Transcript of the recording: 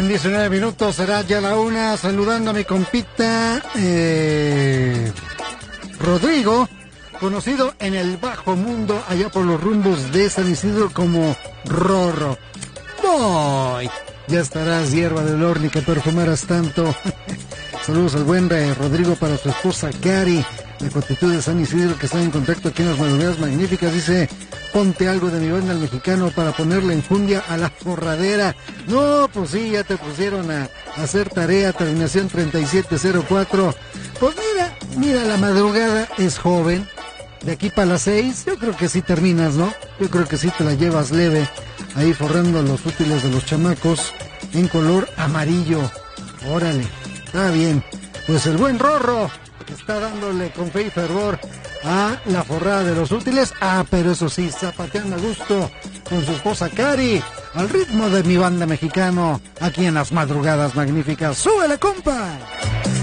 en 19 minutos, será ya la 1, saludando a mi compita Rodrigo, conocido en el bajo mundo allá por los rumbos de San Isidro como Rorro. ¡Voy! Ya estarás, hierba del horno, que perfumaras tanto. Saludos al buen Rodrigo para su esposa Cari, de Cotitud de San Isidro, que está en contacto aquí en las madrugadas magníficas. Dice, ponte algo de mi banda al mexicano para ponerle enjundia a la forradera. No, pues sí, ya te pusieron a hacer tarea, terminación 3704. Pues mira, la madrugada es joven. De aquí para las 6, yo creo que sí terminas, ¿no? Yo creo que sí te la llevas leve, ahí forrando los útiles de los chamacos en color amarillo. Órale, está bien. Pues el buen Rorro está dándole con fe y fervor a la forrada de los útiles. Pero eso sí, zapateando a gusto con su esposa Cari, al ritmo de mi banda mexicano, aquí en las madrugadas magníficas. ¡Súbele, compa!